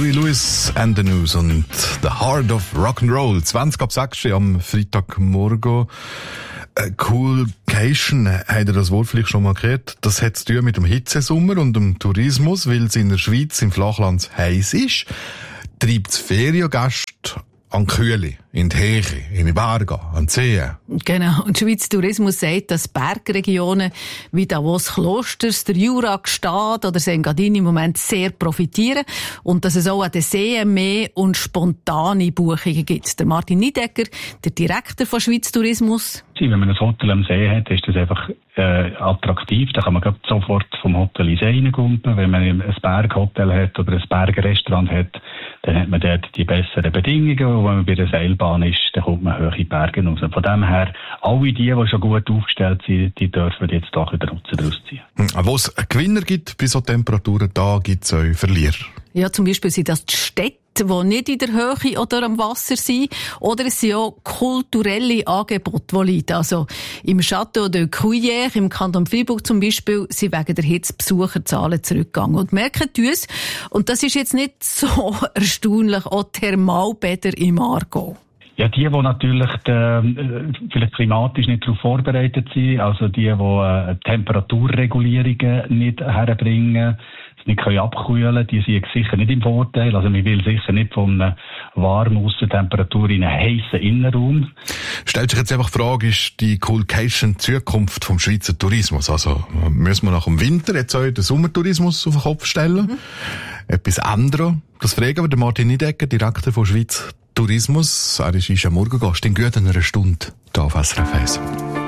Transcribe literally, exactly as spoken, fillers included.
Huey Lewis and the News und The Heart of Rock'n'Roll. zwanzig ab sechs am Freitagmorgen. Coolcation, habt ihr das Wort vielleicht schon mal gehört? Das hat zu tun mit dem Hitzesommer und dem Tourismus, weil es in der Schweiz im Flachland heiß ist. Treibt es Feriengäste an die Kühle, in die Heche, in die Berge, an die Seen. Genau. Und Schweiz Tourismus sagt, dass Bergregionen wie Davos Klosters, der Jura, Gstaad oder das Engadin im Moment sehr profitieren und dass es auch an den Seen mehr und spontane Buchungen gibt. Der Martin Niedecker, der Direktor von Schweiz Tourismus. Wenn man ein Hotel am See hat, ist das einfach äh, attraktiv. Da kann man sofort vom Hotel ins See reingumpen. Wenn man ein Berghotel hat oder ein Bergrestaurant hat, dann hat man dort die besseren Bedingungen. Und wenn man bei der Seilbahn ist, dann kommt man hoch in die Berge raus. Von dem her, alle die, die schon gut aufgestellt sind, die dürfen jetzt doch den Nutzen daraus ziehen. Wo es Gewinner gibt bei so Temperaturen, da gibt es auch Verlierer. Ja, zum Beispiel sind das die Städte, die nicht in der Höhe oder am Wasser sind. Oder es sind auch kulturelle Angebote, die liegen. Also im Château de Cuillère, im Kanton Freiburg zum Beispiel, sind wegen der Hitze Besucherzahlen zurückgegangen. Und merken uns, und das ist jetzt nicht so erstaunlich, auch Thermalbäder im Aargau. Ja, die, die natürlich äh, vielleicht klimatisch nicht darauf vorbereitet sind, also die, die äh, Temperaturregulierungen nicht herbringen, nicht können abkühlen, die sind sicher nicht im Vorteil. Also man will sicher nicht von einer warmen Aussentemperatur in einen heissen Innenraum. Stellt sich jetzt einfach die Frage, ist die Coolcation die Zukunft vom Schweizer Tourismus? Also müssen wir nach dem Winter jetzt auch den Sommertourismus auf den Kopf stellen? Mhm. Etwas anderes? Das fragen wir den Martin Niedecker, Direktor von Schweiz Tourismus. Er ist am Morgengast in gut einer Stunde hier auf S R F eins.